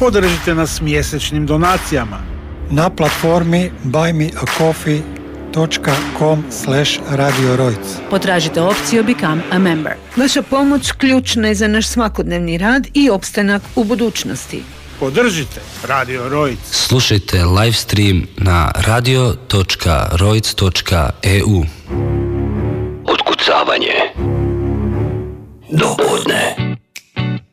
Podržite nas mjesečnim donacijama na platformi buymeacoffee.com/Radio Rojc. Potražite opciju Become a Member. Vaša pomoć ključna je za naš svakodnevni rad i opstanak u budućnosti. Podržite Radio Rojc. Slušajte live stream na radio.rojc.eu. Otkucavanje do podne.